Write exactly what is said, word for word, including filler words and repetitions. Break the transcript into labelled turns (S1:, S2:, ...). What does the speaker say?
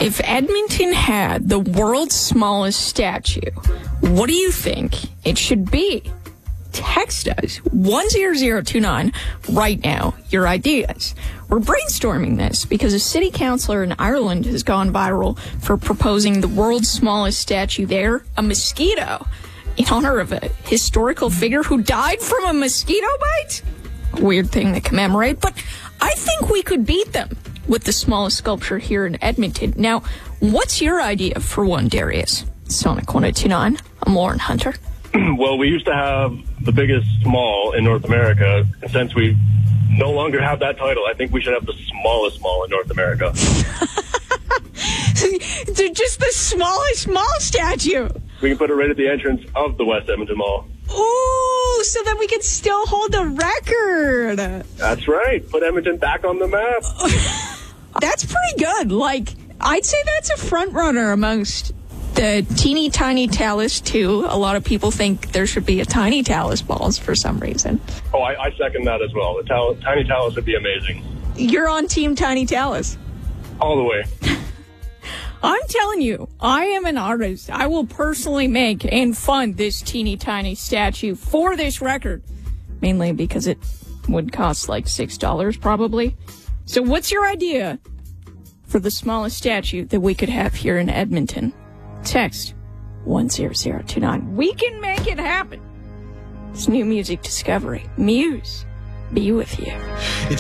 S1: If Edmonton had the world's smallest statue, what do you think it should be? Text us one zero zero two nine right now, your ideas. We're brainstorming this because a city councillor in Ireland has gone viral for proposing the world's smallest statue there, a mosquito, in honor of a historical figure who died from a mosquito bite. A weird thing to commemorate, but I think we could beat them with the smallest sculpture here in Edmonton. Now, what's your idea for one, Darius? Sonic one oh two nine, I'm Lauren Hunter.
S2: Well, we used to have the biggest mall in North America, and since we no longer have that title, I think we should have the smallest mall in North America.
S1: Just the smallest mall statue.
S2: We can put it right at the entrance of the West Edmonton Mall.
S1: Ooh, so that we can still hold the record.
S2: That's right. Put Edmonton back on the map.
S1: That's pretty good. Like, I'd say that's a front runner amongst the teeny tiny Talus, too. A lot of people think there should be a tiny Talus balls for some reason.
S2: Oh, I, I second that as well. The tal- tiny Talus would be amazing.
S1: You're on Team Tiny Talus.
S2: All the way.
S1: I'm telling you, I am an artist. I will personally make and fund this teeny tiny statue for this record. Mainly because it would cost like six dollars probably. So what's your idea for the smallest statue that we could have here in Edmonton? Text one zero zero two nine. We can make it happen. It's New Music Discovery. Muse, be with you. It's